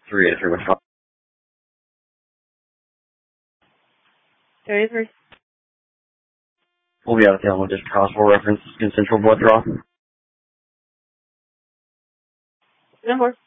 383, what's wrong? 33. We'll be out of town with this possible reference consensual blood draw. 10-4.